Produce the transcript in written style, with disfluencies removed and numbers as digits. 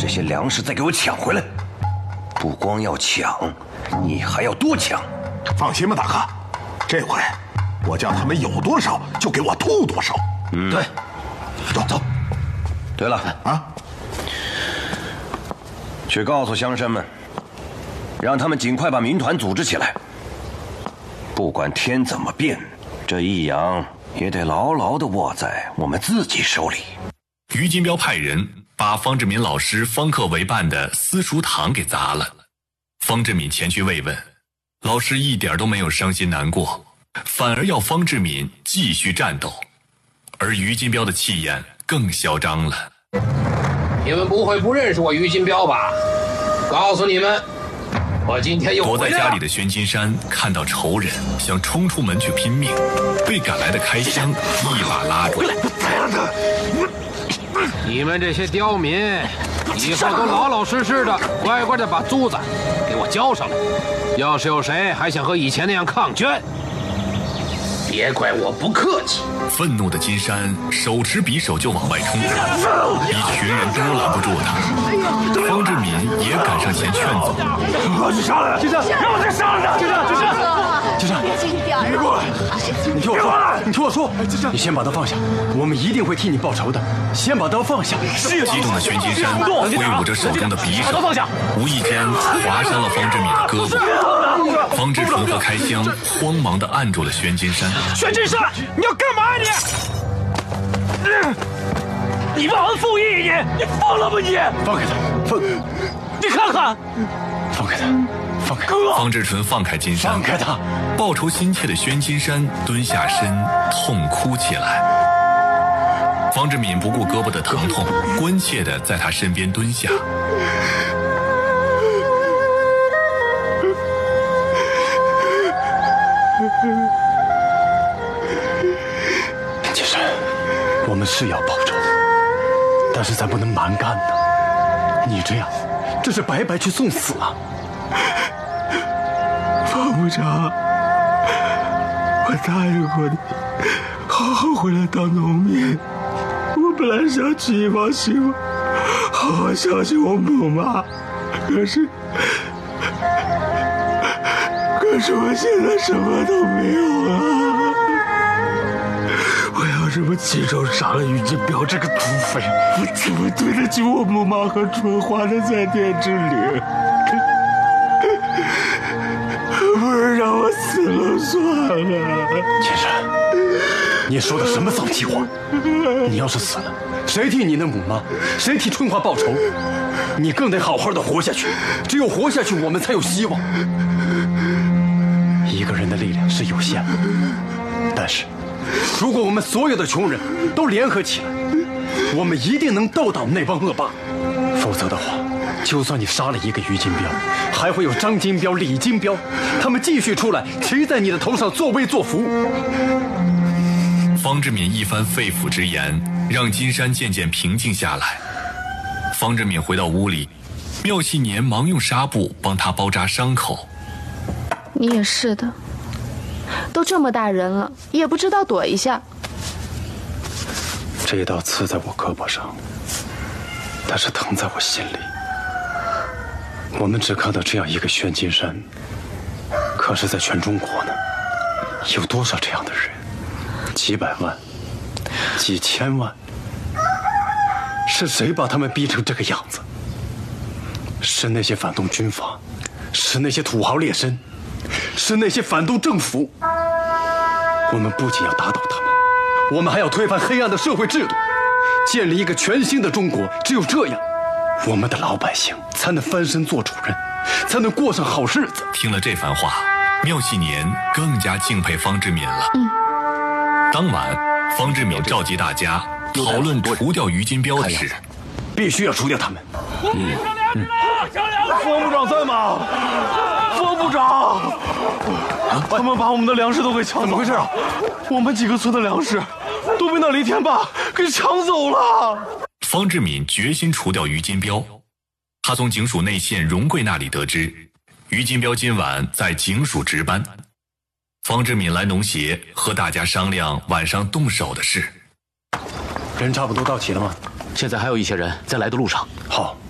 这些粮食再给我抢回来！不光要抢，你还要多抢。 放心吧，大哥，这回我叫他们有多少就给我吐多少。 对， 走。 对了啊， 去告诉乡绅们，让他们尽快把民团组织起来。不管天怎么变，这益阳也得牢牢地握在我们自己手里。 于金彪派人把方志敏老师方克为办的私塾堂给砸了。方志敏前去慰问，老师一点都没有伤心难过，反而要方志敏继续战斗。而于金彪的气焰更嚣张了。 你们不会不认识我于金彪吧？告诉你们，我今天又躲在家里的宣金山看到仇人，想冲出门去拼命，被赶来的开箱一把拉住。 你们这些刁民，以后都老老实实的，乖乖的把租子给我交上来。要是有谁还想和以前那样抗捐，别怪我不客气。 愤怒的金山手持匕首就往外冲，一群人都拦不住他。方志敏也赶上前劝阻。 去杀了！金山，让我再杀了他！ 金山，别轻点别过来！ 你听我说，你先把他放下，我们一定会替你报仇的。先把他放下。 激动的玄金山挥舞着手中的匕首，无意间划伤了方志敏的胳膊。方志纯和开箱慌忙地按住了玄金山。 玄金山，你要干嘛呀你？你忘恩负义，你疯了吧你？ 放开他， 你看看， 放开他，放开哥！ 方志纯放开金山， 放开他！ 报仇心切的宣金山蹲下身痛哭起来。方志敏不顾胳膊的疼痛，关切地在他身边蹲下。 金山，我们是要报仇，但是咱不能蛮干的。你这样，这是白白去送死啊！ 方部长，我答应过你，好好回来当农民。我本来想去一帮希望，好好孝敬我母妈，可是我现在什么都没有了。我要是不亲手杀了于金彪这个土匪，我怎么对得起我母妈和春花的在天之灵？不如让我死了算了。 金山，你说的什么脏气话？你要是死了，谁替你的母妈，谁替春花报仇？你更得好好的活下去，只有活下去，我们才有希望。一个人的力量是有限的，但是如果我们所有的穷人都联合起来，我们一定能斗倒那帮恶霸。否则的话，就算你杀了一个于金彪，还会有张金彪、李金彪，他们继续出来骑在你的头上作威作福。 方志敏一番肺腑之言，让金山渐渐平静下来。方志敏回到屋里，妙细年忙用纱布帮他包扎伤口。 你也是的，都这么大人了，也不知道躲一下。 这一刀刺在我胳膊上，但是疼在我心里。我们只看到这样一个宣金山，可是在全中国呢，有多少这样的人？几百万，几千万。是谁把他们逼成这个样子？是那些反动军阀，是那些土豪劣绅，是那些反动政府。我们不仅要打倒他们，我们还要推翻黑暗的社会制度，建立一个全新的中国。只有这样，我们的老百姓才能翻身做主人，才能过上好日子。 听了这番话，妙细年更加敬佩方志敏了。当晚，方志敏召集大家讨论除掉于金彪的事， 必须要除掉他们。 方部长在吗？方部长，他们把我们的粮食都给抢走了。怎么回事啊？我们几个村的粮食都被那李天霸给抢走了。 方志敏决心除掉于金彪。他从警署内线荣贵那里得知，于金彪今晚在警署值班。方志敏来农协和大家商量晚上动手的事。 人差不多到齐了吗？ 现在还有一些人在来的路上。 好，